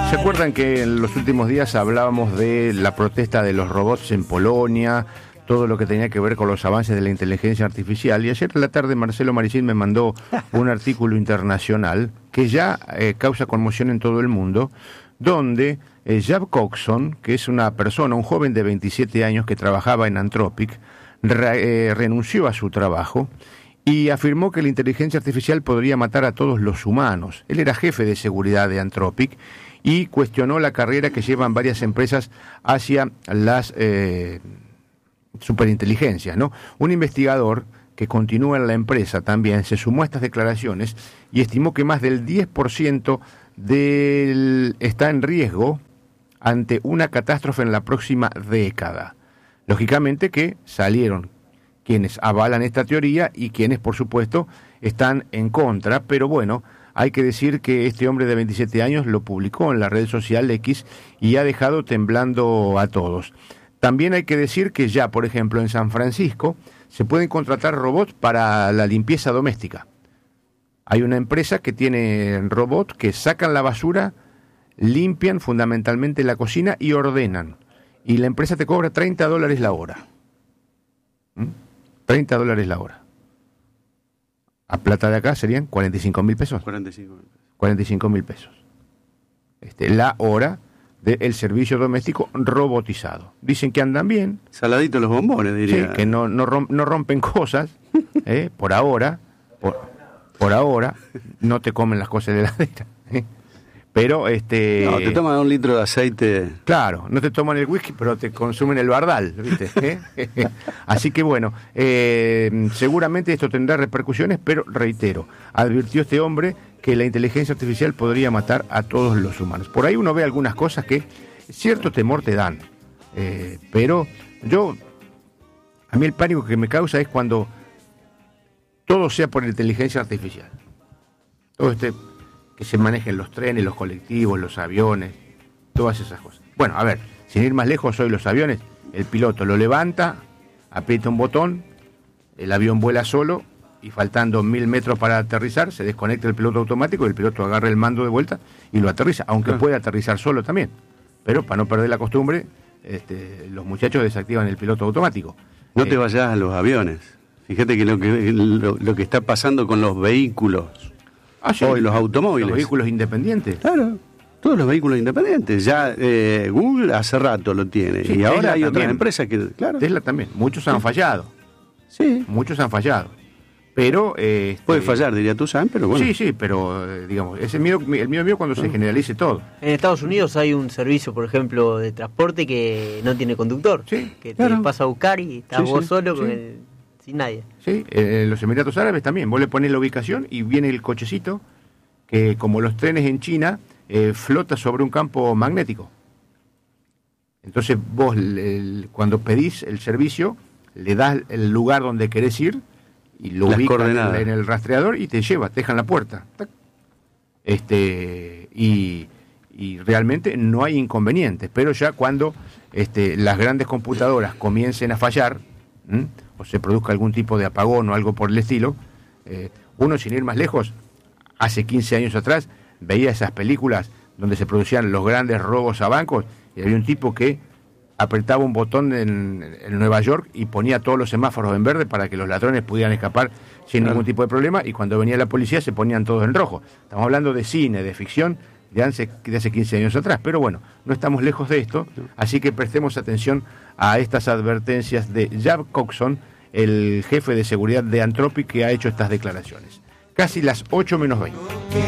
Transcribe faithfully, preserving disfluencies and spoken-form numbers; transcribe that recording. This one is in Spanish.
¿Se acuerdan que en los últimos días hablábamos de la protesta de los robots en Polonia, todo lo que tenía que ver con los avances de la inteligencia artificial? Y ayer en la tarde Marcelo Maricín me mandó un artículo internacional que ya eh, causa conmoción en todo el mundo, donde eh, Jack Coxon, que es una persona, un joven de veintisiete años que trabajaba en Anthropic, re, eh, renunció a su trabajo y afirmó que la inteligencia artificial podría matar a todos los humanos. Él era jefe de seguridad de Anthropic y cuestionó la carrera que llevan varias empresas hacia las eh, superinteligencias, ¿no? Un investigador que continúa en la empresa también se sumó a estas declaraciones y estimó que más del diez por ciento del, está en riesgo ante una catástrofe en la próxima década. Lógicamente que salieron quienes avalan esta teoría y quienes, por supuesto, están en contra, pero bueno, hay que decir que este hombre de veintisiete años lo publicó en la red social X y ha dejado temblando a todos. También hay que decir que ya, por ejemplo, en San Francisco se pueden contratar robots para la limpieza doméstica. Hay una empresa que tiene robots que sacan la basura, limpian fundamentalmente la cocina y ordenan. Y la empresa te cobra treinta dólares la hora. ¿Mm? treinta dólares la hora. A plata de acá serían cuarenta y cinco mil pesos. cuarenta y cinco mil pesos. cuarenta y cinco mil pesos. Este, la hora del servicio doméstico robotizado. Dicen que andan bien. Saladitos los bombones, diría. Sí, que no, no, romp, no rompen cosas, ¿eh? por ahora, por, por ahora, no te comen las cosas de la heladera. ¿eh? Pero, este... No, te toman un litro de aceite. Claro, no te toman el whisky, pero te consumen el bardal, ¿viste? ¿Eh? Así que bueno, eh, seguramente esto tendrá repercusiones, pero reitero, advirtió este hombre que la inteligencia artificial podría matar a todos los humanos. Por ahí uno ve algunas cosas que cierto temor te dan, eh, pero yo, a mí el pánico que me causa es cuando todo sea por inteligencia artificial. Todo este, que se manejen los trenes, los colectivos, los aviones, todas esas cosas. Bueno, a ver, sin ir más lejos, hoy los aviones, el piloto lo levanta, aprieta un botón, el avión vuela solo, y faltando mil metros para aterrizar, se desconecta el piloto automático y el piloto agarra el mando de vuelta y lo aterriza, aunque puede aterrizar solo también. Pero para no perder la costumbre, este, los muchachos desactivan el piloto automático. No eh, te vayas a los aviones. Fíjate que lo que lo, lo que está pasando con los vehículos ah, sí, hoy, los automóviles. Los vehículos independientes. Claro, todos los vehículos independientes. Ya eh, Google hace rato lo tiene. Sí, y ahora Tesla hay también. otras empresas que... Claro. Tesla también. Muchos han sí. fallado. Sí. Muchos han fallado. Pero eh, este, puede fallar, diría tú, Sam, pero bueno. Sí, sí, pero eh, digamos, ese miedo, el miedo mío cuando se generalice todo. En Estados Unidos hay un servicio, por ejemplo, de transporte que no tiene conductor, sí, que claro. te pasa a buscar y estás sí, vos sí, solo sí. con el, sin nadie. Sí, eh, en los Emiratos Árabes también. Vos le ponés la ubicación y viene el cochecito que, como los trenes en China, eh, flota sobre un campo magnético. Entonces vos, el, cuando pedís el servicio, le das el lugar donde querés ir y lo ubicas en, en el rastreador y te lleva, te dejan la puerta. Este y, y realmente no hay inconvenientes, pero ya cuando este, las grandes computadoras comiencen a fallar, ¿m? o se produzca algún tipo de apagón o algo por el estilo, eh, uno sin ir más lejos, hace quince años atrás, veía esas películas donde se producían los grandes robos a bancos y había un tipo que apretaba un botón en, en Nueva York y ponía todos los semáforos en verde para que los ladrones pudieran escapar sin claro. ningún tipo de problema, y cuando venía la policía se ponían todos en rojo. Estamos hablando de cine, de ficción, de hace, de hace quince años atrás, pero bueno, no estamos lejos de esto, así que prestemos atención a estas advertencias de Jack Coxon, el jefe de seguridad de Anthropic, que ha hecho estas declaraciones. Casi las ocho menos veinte.